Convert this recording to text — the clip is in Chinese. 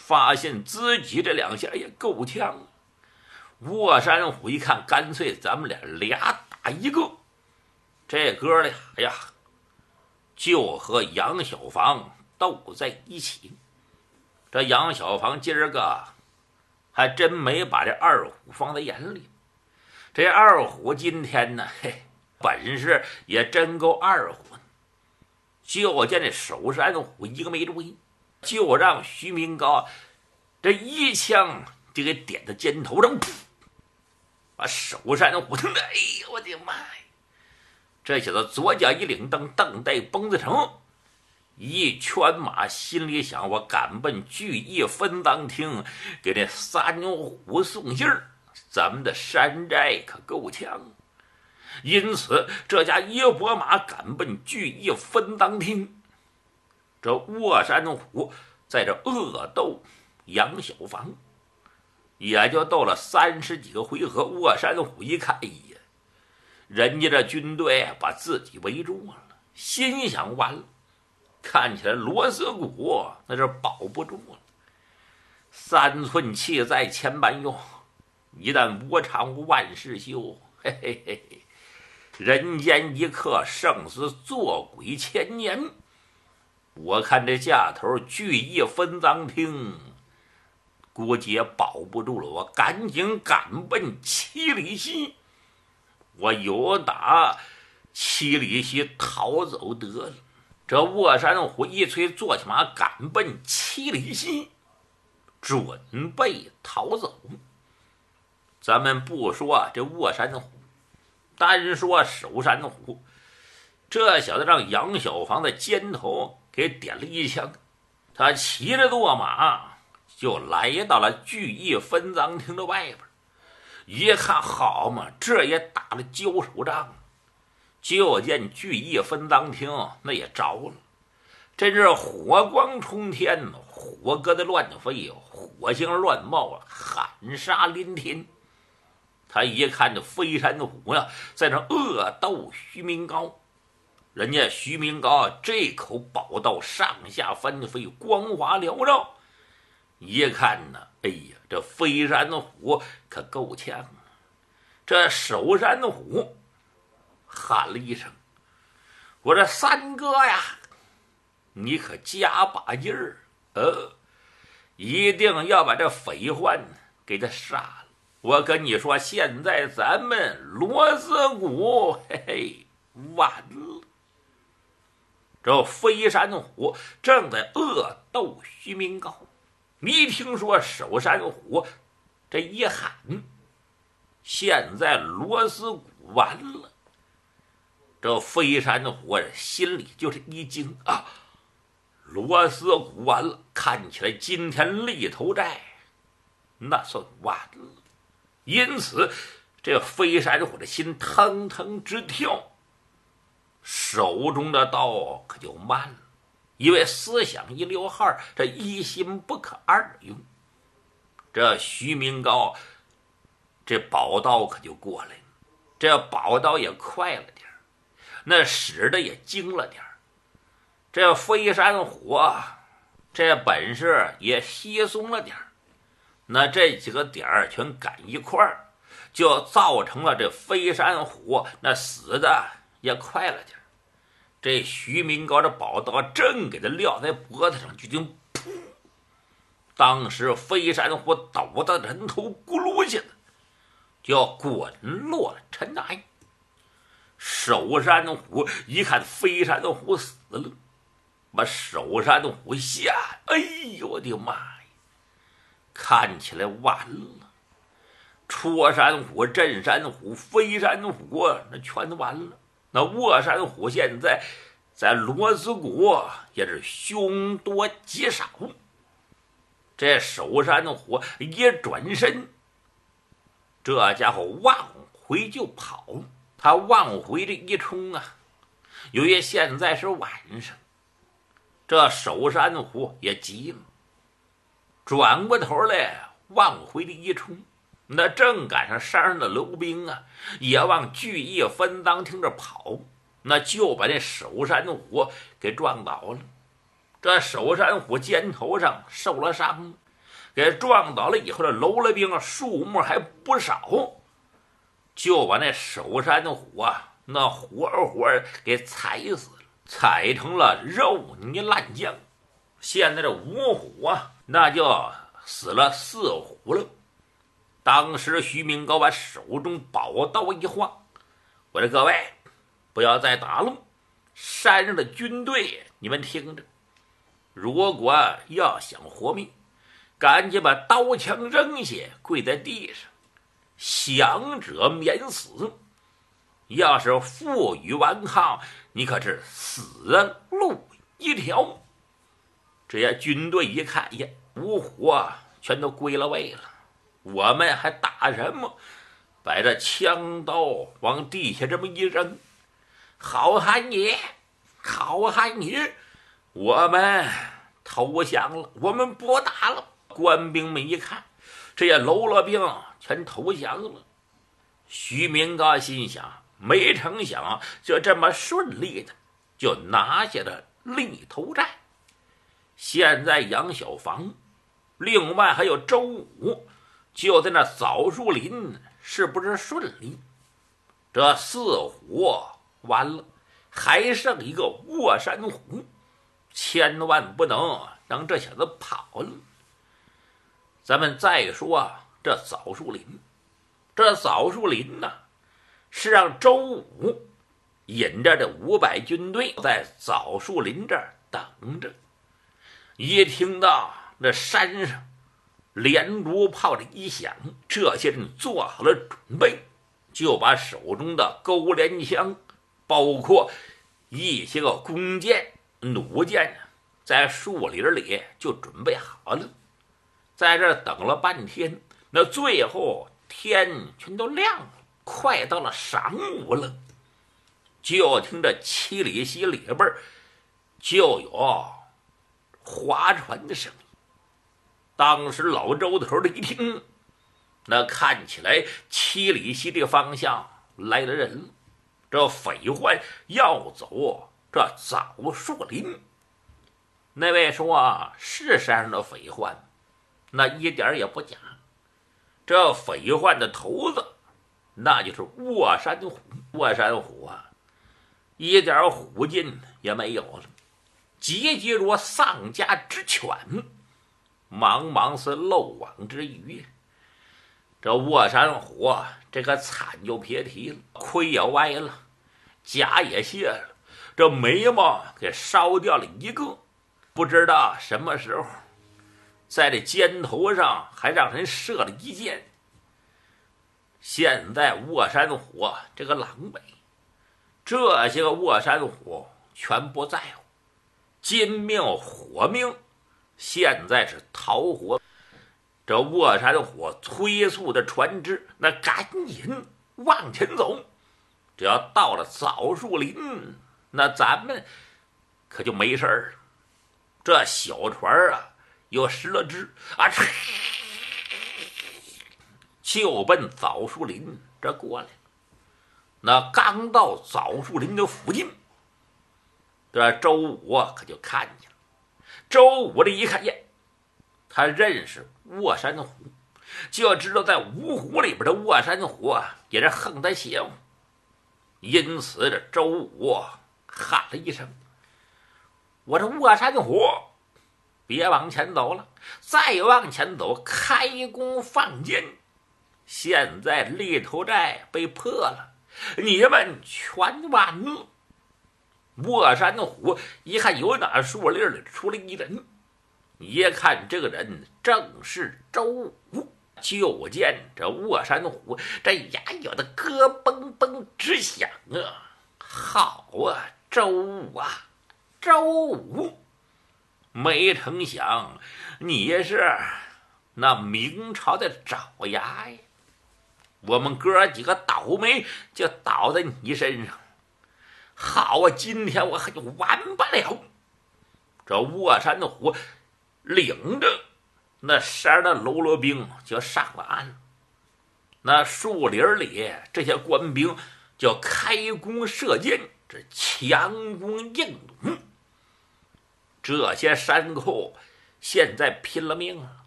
发现自己这两下也够呛。卧山虎一看，干脆咱们俩打一个。这哥俩呀，就和杨小房斗在一起。这杨小房今儿个还真没把这二虎放在眼里。这二虎今天呢，本事也真够二虎。就见这守山虎一个没追，就让徐明高这一枪就给点在肩头上，噗，把守山虎疼的，哎呦我的妈呀！这小子左脚一领蹬，蹬带崩子成，一圈马，心里想：我赶奔聚义分赃厅，给这三虎送信儿，咱们的山寨可够呛。因此，这家一拨马赶奔聚义分赃厅。这卧山虎在这恶斗杨小房，也就斗了30几个回合。卧山虎一看，哎呀，人家这军队把自己围住了，心想完了，看起来罗斯谷那是保不住了。3寸气在千般用，一旦无常万事休，嘿嘿嘿嘿。人间一刻，生死做鬼千年。我看这架头聚义分赃厅估计也保不住了，我赶紧赶奔七里溪，我有打七里溪逃走得了。这卧山虎一催，坐起马赶奔七里溪，准备逃走。咱们不说这卧山虎，单说守山虎，这小子让杨小房的肩头给点了一枪，他骑着舵马就来到了聚义分赃厅的外边。一看，好嘛，这也打了交手仗。就见聚义分赃厅那也着了，真是火光冲天，火疙瘩乱飞，火星乱冒，喊杀连天。他一看这飞山虎呀，在那恶斗徐明高，人家徐明高这口宝刀上下翻飞，光华缭绕。一看呢，哎呀，这飞山虎可够呛啊！这守山虎喊了一声：“我这三哥呀，你可加把劲儿，一定要把这匪患给他杀了。我跟你说，现在咱们罗斯谷，嘿嘿，完了。”这飞山虎正在恶斗徐明高，一听说守山虎这一喊，现在罗斯谷完了。这飞山虎心里就是一惊啊，罗斯谷完了，看起来今天立头寨那算完了。因此这飞山虎的心腾腾直跳，手中的刀可就慢了，因为思想一溜号，这一心不可二用。这徐明高这宝刀可就过来了，这宝刀也快了点，那使的也精了点。这飞山虎这本事也稀松了点，那这几个点儿全赶一块儿，就造成了这飞山虎那死的也快了点。这徐明高的宝刀正给他撂在脖子上，就听噗，当时飞山虎倒的人头咕噜下的就要滚落了尘埃。守山虎一看飞山虎死了，把守山虎吓，哎呦我的妈呀，看起来完了。戳山虎、镇山虎、飞山虎那全完了。那卧山虎现在在罗斯谷也是凶多吉少。这守山虎一转身，这家伙往回就跑。他往回这一冲啊，由于现在是晚上，这守山虎也急了，转过头来往回这一冲，那正赶上山上的楼兵也往聚义分赃厅这跑，那就把这守山虎给撞倒了。这守山虎肩头上受了伤， 给撞倒了以后，这喽啰兵数目还不少，就把那守山虎那活活给踩死了，踩成了肉泥烂浆。现在这五虎那就死了4虎了。当时徐明高把手中宝刀一晃，我说各位不要再打了，山上的军队你们听着，如果要想活命，赶紧把刀枪扔下，跪在地上，降者免死，要是负隅顽抗，你可是死路一条。这些军队一看呀，五虎全都归了位了，我们还打什么？把这枪刀往地下这么一扔，好汉爷，好汉爷，我们投降了，我们不打了。官兵们一看，这些喽啰兵全投降了。徐明高心想，没成想就这么顺利的就拿下了立头寨。现在杨小房，另外还有周武，就在那枣树林，是不是顺利？这4虎完了，还剩一个卧山虎，千万不能让这小子跑了。咱们再说这枣树林，这枣树林是让周武引着这500军队在枣树林这儿等着。一听到那山上连珠炮的一响，这些人做好了准备，就把手中的钩镰枪，包括一些个弓箭、弩箭，在树林里就准备好了。在这儿等了半天，那最后天全都亮了，快到了晌午了。就听着7里溪里边就有划船的声音。当时老周头的一听，那看起来7里溪这个方向来了人，这匪患要走这枣树林。那位说是山上的匪患，那一点也不假。这匪患的头子那就是卧山虎。卧山虎一点虎劲也没有了，节节如丧家之犬，茫茫是漏网之鱼。这卧山虎这个惨就别提了，盔也歪了，甲也卸了，这眉毛给烧掉了一个，不知道什么时候在这肩头上还让人射了一箭。现在卧山虎这个狼狈，这些个卧山虎全不在乎，金命火命，现在是逃活。这卧山虎催促的船只，那赶紧往前走。只要到了枣树林，那咱们可就没事了。这小船有10只就奔枣树林这过来。那刚到枣树林的附近，这周武可就看见了。周武这一看耶，他认识卧山虎，就知道在五虎里边的卧山虎也是横他邪乎。因此这周武喊了一声：“我这卧山虎，别往前走了，再往前走开弓放箭。现在立头寨被破了，你们全完了。”卧山虎一看有哪树林里出来一人，一看这个人正是周武，就见这卧山虎这牙咬的咯嘣嘣直响好啊，周武啊，周武！没成想你是那明朝的爪牙呀，我们哥几个倒霉就倒在你身上。好啊，今天我可就完不了。这卧山虎领着那12的喽啰兵就上了岸。那树林里这些官兵就开弓射箭，这强弓硬弩。这些山寇现在拼了命了，